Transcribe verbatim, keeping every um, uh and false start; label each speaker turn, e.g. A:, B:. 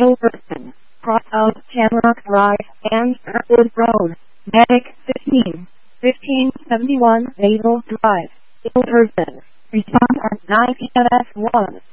A: Hilverston, Cross of Shamrock Drive, and Kirkwood Road. Medic fifteen, fifteen seventy-one Basil Drive, Hilverston. Respond at nine P M S one.